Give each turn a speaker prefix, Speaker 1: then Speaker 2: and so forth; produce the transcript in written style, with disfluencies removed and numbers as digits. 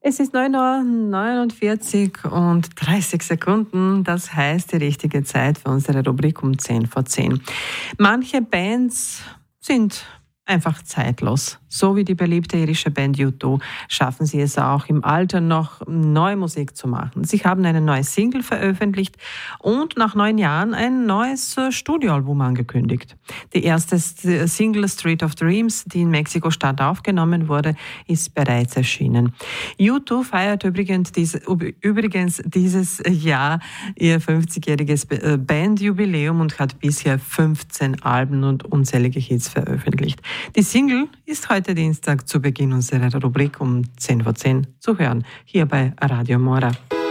Speaker 1: Es ist 9:49 Uhr und 30 Sekunden. Das heißt die richtige Zeit für unsere Rubrik um 10 vor 10. Manche Bands sind einfach zeitlos. So wie die beliebte irische Band U2 schaffen sie es auch im Alter noch, neue Musik zu machen. Sie haben eine neue Single veröffentlicht und nach 9 Jahren ein neues Studioalbum angekündigt. Die erste Single Street of Dreams, die in Mexiko-Stadt aufgenommen wurde, ist bereits erschienen. U2 feiert übrigens dieses Jahr ihr 50-jähriges Bandjubiläum und hat bisher 15 Alben und unzählige Hits veröffentlicht. Die Single ist heute Dienstag zu Beginn unserer Rubrik um 10 vor 10 zu hören, hier bei Radio Mora.